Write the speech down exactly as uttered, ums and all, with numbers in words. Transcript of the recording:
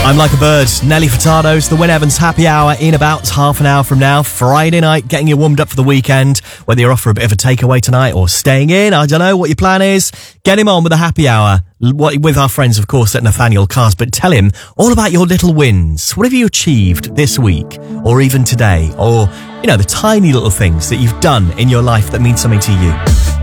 I'm Like a Bird. Nelly Furtado's the Win Evans Happy Hour in about half an hour from now. Friday night, getting you warmed up for the weekend. Whether you're off for a bit of a takeaway tonight or staying in, I don't know what your plan is. Get him on with the Happy Hour with our friends, of course, at Nathaniel Cars. But tell him all about your little wins. What have you achieved this week or even today? Or, you know, the tiny little things that you've done in your life that mean something to you.